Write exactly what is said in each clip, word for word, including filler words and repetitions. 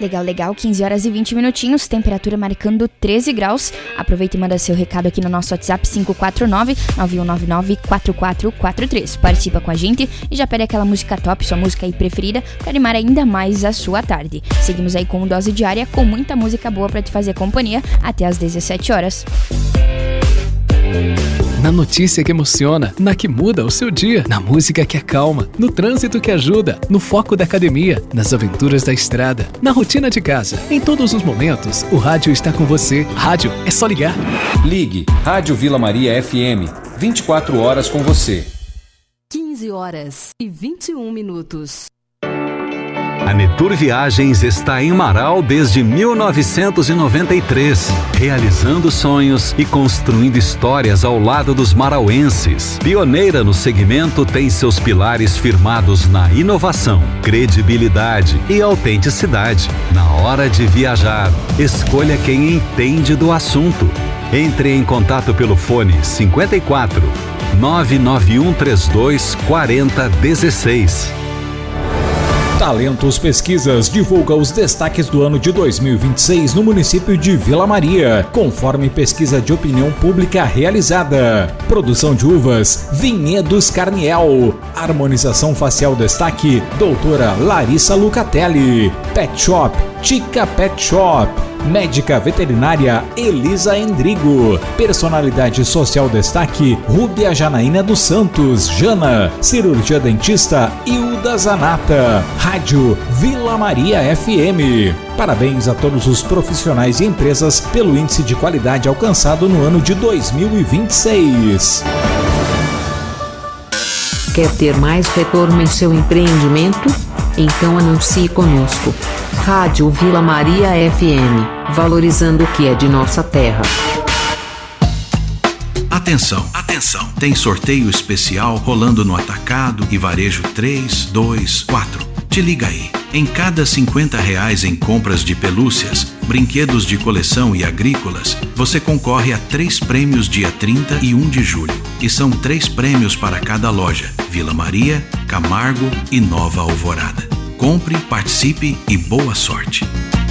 Legal, legal, quinze horas e vinte minutinhos, temperatura marcando treze graus. Aproveita e manda seu recado aqui no nosso WhatsApp cinco quatro nove, nove um nove nove, quatro quatro quatro três. Participa com a gente e já pede aquela música top, sua música aí preferida, para animar ainda mais a sua tarde. Seguimos aí com Dose Diária, com muita música boa para te fazer companhia até às dezessete horas. Na notícia que emociona, na que muda o seu dia, na música que acalma, no trânsito que ajuda, no foco da academia, nas aventuras da estrada, na rotina de casa. Em todos os momentos, o rádio está com você. Rádio é só ligar. Ligue Rádio Vila Maria F M, vinte e quatro horas com você. quinze horas e vinte e um minutos. A Netur Viagens está em Marau desde mil novecentos e noventa e três, realizando sonhos e construindo histórias ao lado dos marauenses. Pioneira no segmento, tem seus pilares firmados na inovação, credibilidade e autenticidade. Na hora de viajar, escolha quem entende do assunto. Entre em contato pelo fone cinquenta e quatro, nove nove um três dois, quatro zero um seis. Talentos Pesquisas divulga os destaques do ano de dois mil e vinte e seis no município de Vila Maria, conforme pesquisa de opinião pública realizada. Produção de uvas, Vinhedos Carniel. Harmonização facial destaque, doutora Larissa Lucatelli. Pet Shop, Tica Pet Shop. Médica veterinária Elisa Endrigo. Personalidade social destaque Rúbia Janaína dos Santos, Jana. Cirurgia dentista Hilda Zanata. Rádio Vila Maria F M. Parabéns a todos os profissionais e empresas pelo índice de qualidade alcançado no ano de dois mil e vinte e seis. Quer ter mais retorno em seu empreendimento? Então anuncie conosco. Rádio Vila Maria F M, valorizando o que é de nossa terra. Atenção, atenção! Tem sorteio especial rolando no Atacado e Varejo três, dois, quatro. Te liga aí. Em cada cinquenta reais em compras de pelúcias, brinquedos de coleção e agrícolas, você concorre a três prêmios dia trinta e um de julho. E são três prêmios para cada loja: Vila Maria, Camargo e Nova Alvorada. Compre, participe e boa sorte.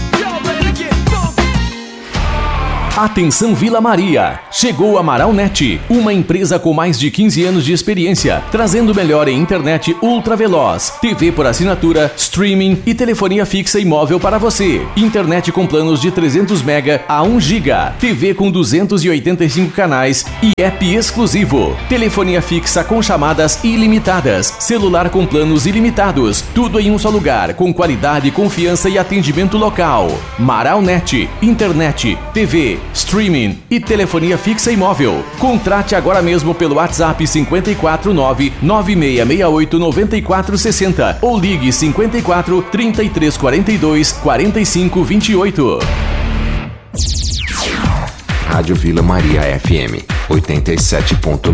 Atenção Vila Maria! Chegou a Maraunet, uma empresa com mais de quinze anos de experiência, trazendo o melhor em internet ultra veloz, T V por assinatura, streaming e telefonia fixa e móvel para você. Internet com planos de trezentos mega a um giga, T V com duzentos e oitenta e cinco canais e app exclusivo. Telefonia fixa com chamadas ilimitadas, celular com planos ilimitados, tudo em um só lugar, com qualidade, confiança e atendimento local. Maraunet, internet, T V, streaming e telefonia fixa e móvel. Contrate agora mesmo pelo WhatsApp cinquenta e quatro nove, nove seis seis oito, nove quatro seis zero ou ligue cinquenta e quatro, trinta e três quarenta e dois, quarenta e cinco vinte e oito. Rádio Vila Maria F M oitenta e sete ponto